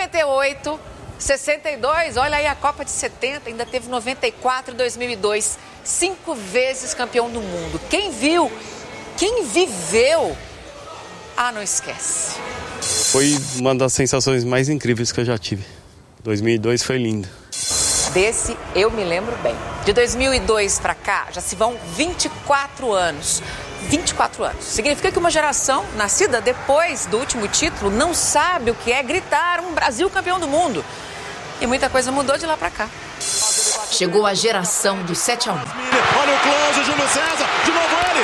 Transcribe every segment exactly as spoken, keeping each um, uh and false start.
cinquenta e oito, sessenta e dois, olha aí a Copa de setenta, ainda teve noventa e quatro e dois mil e dois. Cinco vezes campeão do mundo. Quem viu, quem viveu, ah, não esquece. Foi uma das sensações mais incríveis que eu já tive. dois mil e dois foi lindo. Desse eu me lembro bem. De dois mil e dois para cá, já se vão vinte e quatro anos. vinte e quatro anos. Significa que uma geração nascida depois do último título não sabe o que é gritar um Brasil campeão do mundo. E muita coisa mudou de lá para cá. Chegou a geração do sete a um. Olha o close, Júlio César, de novo ele.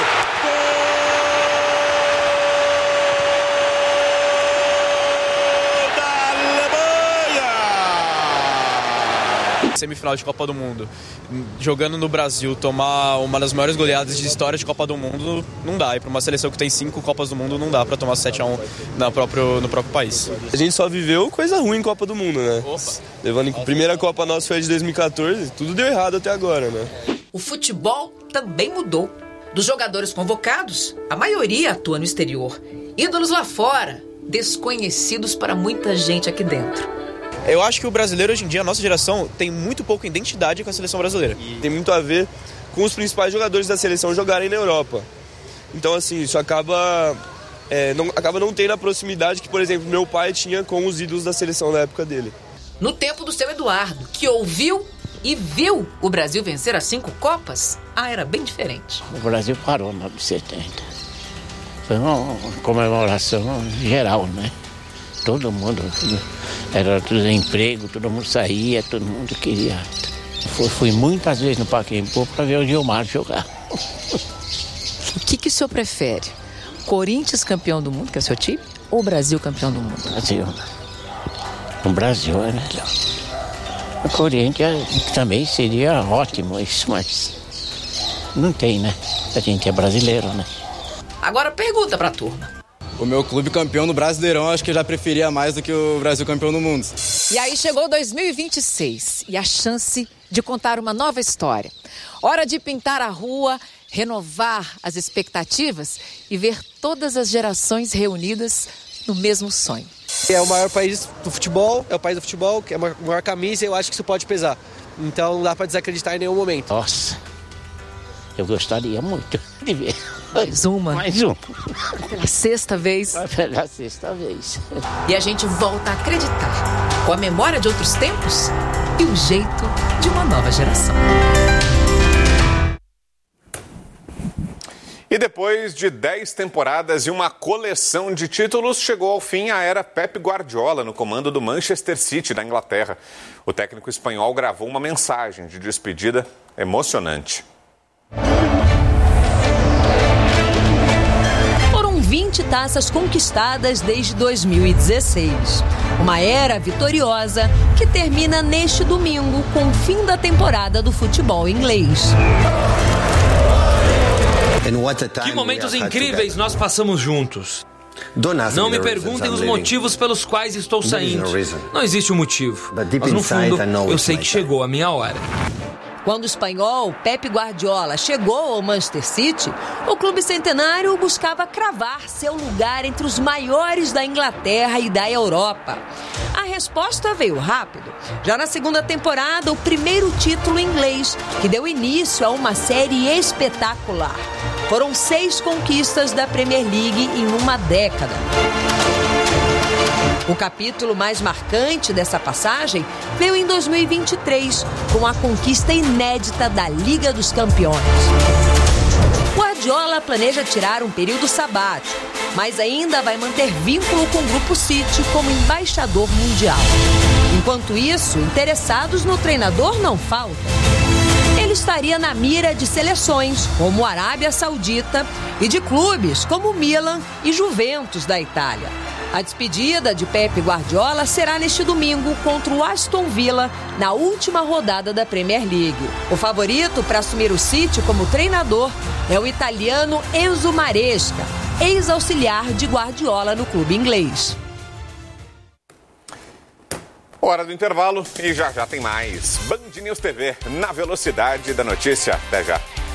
Semifinal de Copa do Mundo. Jogando no Brasil, tomar uma das maiores goleadas de história de Copa do Mundo, não dá. E para uma seleção que tem cinco Copas do Mundo, não dá para tomar sete a um no próprio, no próprio país. A gente só viveu coisa ruim em Copa do Mundo, né? Opa. Levando em a primeira Copa nossa foi a de dois mil e quatorze, tudo deu errado até agora, né? O futebol também mudou. Dos jogadores convocados, a maioria atua no exterior. Ídolos lá fora, desconhecidos para muita gente aqui dentro. Eu acho que o brasileiro hoje em dia, a nossa geração, tem muito pouca identidade com a seleção brasileira. E tem muito a ver com os principais jogadores da seleção jogarem na Europa. Então, assim, isso acaba, é, não, acaba não tendo a proximidade que, por exemplo, meu pai tinha com os ídolos da seleção na época dele. No tempo do seu Eduardo, que ouviu e viu o Brasil vencer as cinco Copas, ah, era bem diferente. O Brasil parou em mil novecentos e setenta. Foi uma comemoração geral, né? Todo mundo, era tudo emprego, todo mundo saía, todo mundo queria. Fui, fui muitas vezes no Pacaembu para ver o Gilmar jogar. O que, que o senhor prefere? Corinthians campeão do mundo, que é o seu time, ou Brasil campeão do mundo? Brasil. O Brasil é melhor. O Corinthians também seria ótimo isso, mas não tem, né? A gente é brasileiro, né? Agora pergunta pra turma. O meu clube campeão no Brasileirão, acho que eu já preferia mais do que o Brasil campeão do mundo. E aí chegou dois mil e vinte e seis e a chance de contar uma nova história. Hora de pintar a rua, renovar as expectativas e ver todas as gerações reunidas no mesmo sonho. É o maior país do futebol, é o país do futebol, que é a maior camisa e eu acho que isso pode pesar. Então não dá para desacreditar em nenhum momento. Nossa, eu gostaria muito de ver. Mais uma. Mais um. Pela sexta vez. Pela sexta vez. E a gente volta a acreditar com a memória de outros tempos e o jeito de uma nova geração. E depois de dez temporadas e uma coleção de títulos, chegou ao fim a era Pep Guardiola no comando do Manchester City da Inglaterra. O técnico espanhol gravou uma mensagem de despedida emocionante. vinte taças conquistadas desde dois mil e dezesseis. Uma era vitoriosa que termina neste domingo com o fim da temporada do futebol inglês. Que momentos incríveis nós passamos juntos. Não me perguntem os motivos pelos quais estou saindo. Não existe um motivo. Mas no fundo, eu sei que chegou a minha hora. Quando o espanhol Pep Guardiola chegou ao Manchester City, o clube centenário buscava cravar seu lugar entre os maiores da Inglaterra e da Europa. A resposta veio rápido. Já na segunda temporada, o primeiro título inglês, que deu início a uma série espetacular. Foram seis conquistas da Premier League em uma década. O capítulo mais marcante dessa passagem veio em dois mil e vinte e três, com a conquista inédita da Liga dos Campeões. Guardiola planeja tirar um período sabático, mas ainda vai manter vínculo com o Grupo City como embaixador mundial. Enquanto isso, interessados no treinador não faltam. Ele estaria na mira de seleções como a Arábia Saudita e de clubes como Milan e Juventus da Itália. A despedida de Pep Guardiola será neste domingo contra o Aston Villa, na última rodada da Premier League. O favorito para assumir o City como treinador é o italiano Enzo Maresca, ex-auxiliar de Guardiola no clube inglês. Hora do intervalo e já já tem mais. Band News T V, na velocidade da notícia. Até já.